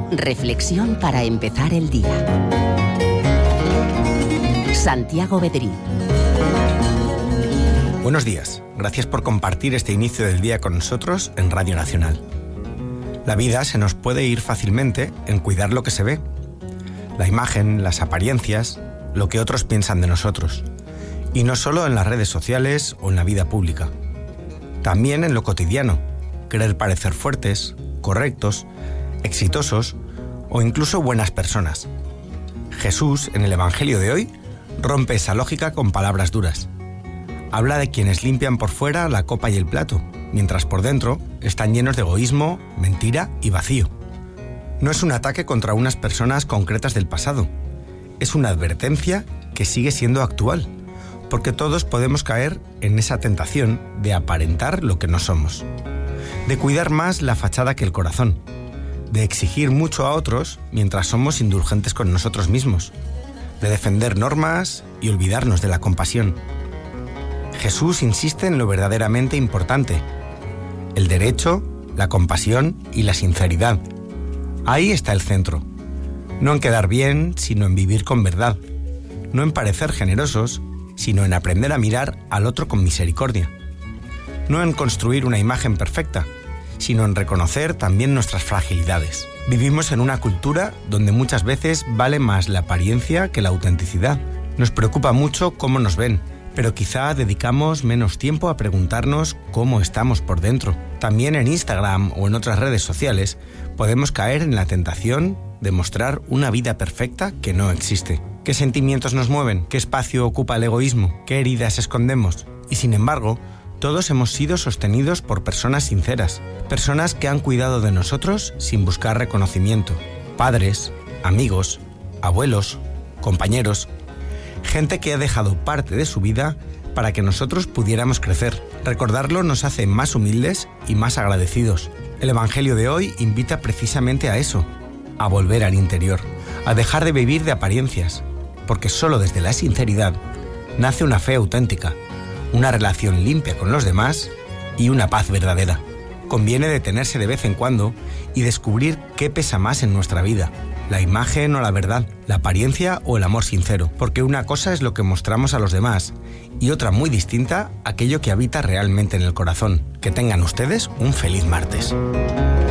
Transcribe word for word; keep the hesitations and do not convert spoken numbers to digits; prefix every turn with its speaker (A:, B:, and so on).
A: Reflexión para empezar el día. Santiago Bedrí.
B: Buenos días. Gracias por compartir este inicio del día con nosotros en Radio Nacional. La vida se nos puede ir fácilmente en cuidar lo que se ve. La imagen, las apariencias, lo que otros piensan de nosotros. Y no solo en las redes sociales o en la vida pública. También en lo cotidiano. Querer parecer fuertes, correctos, exitosos o incluso buenas personas. Jesús, en el Evangelio de hoy, rompe esa lógica con palabras duras. Habla de quienes limpian por fuera la copa y el plato, mientras por dentro están llenos de egoísmo, mentira y vacío. No es un ataque contra unas personas concretas del pasado. Es una advertencia que sigue siendo actual, porque todos podemos caer en esa tentación de aparentar lo que no somos. De cuidar más la fachada que el corazón, de exigir mucho a otros mientras somos indulgentes con nosotros mismos, de defender normas y olvidarnos de la compasión. Jesús insiste en lo verdaderamente importante: el derecho, la compasión y la sinceridad. Ahí está el centro. No en quedar bien, sino en vivir con verdad. No en parecer generosos, sino en aprender a mirar al otro con misericordia. No en construir una imagen perfecta, sino en reconocer también nuestras fragilidades. Vivimos en una cultura donde muchas veces vale más la apariencia que la autenticidad. Nos preocupa mucho cómo nos ven, pero quizá dedicamos menos tiempo a preguntarnos cómo estamos por dentro. También en Instagram o en otras redes sociales podemos caer en la tentación de mostrar una vida perfecta que no existe. ¿Qué sentimientos nos mueven? ¿Qué espacio ocupa el egoísmo? ¿Qué heridas escondemos? Y sin embargo, todos hemos sido sostenidos por personas sinceras, personas que han cuidado de nosotros sin buscar reconocimiento. Padres, amigos, abuelos, compañeros, gente que ha dejado parte de su vida para que nosotros pudiéramos crecer. Recordarlo nos hace más humildes y más agradecidos. El Evangelio de hoy invita precisamente a eso, a volver al interior, a dejar de vivir de apariencias, porque solo desde la sinceridad nace una fe auténtica, una relación limpia con los demás y una paz verdadera. Conviene detenerse de vez en cuando y descubrir qué pesa más en nuestra vida, la imagen o la verdad, la apariencia o el amor sincero, porque una cosa es lo que mostramos a los demás y otra muy distinta, aquello que habita realmente en el corazón. Que tengan ustedes un feliz martes.